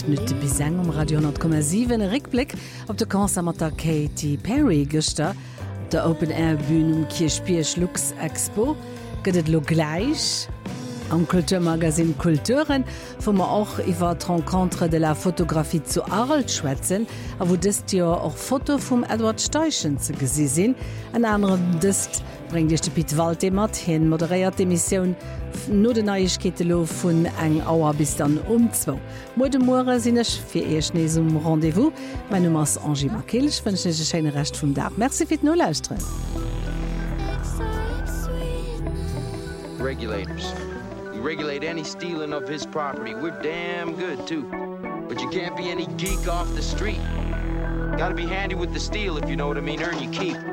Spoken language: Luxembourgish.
8 Minuten bis 1 Radio 10,7 Rückblick op de Konzert mat der Katy Perry gëster der Open-Air-Bühne Kirchbiersch Lux Expo gëtt lo gleich am Kulturmagasin Kulturen wo man auch iwwer d' Rencontre de la Fotografie zu Arlt schwätzen, a wo dëst ja auch Foto vum Edward Steichen ze gesi sinn. En anderen dëst bring Dich de Piet Walde mat hin, moderéiert d'Emissioun no de Neuigkeitelo vun eng Auer bis dann 2. Mo de Moore sinnnech fir eech nees Rendevous. Mein Nummer ist Angie Makilch, wënch e scheine recht vum Dag. Merci fir no lausren. Regulators. We regulate any stealing of his property. We're damn good, too. But you can't be any geek off the street. Gotta be handy with the steel, if you know what I mean. Earn your keep.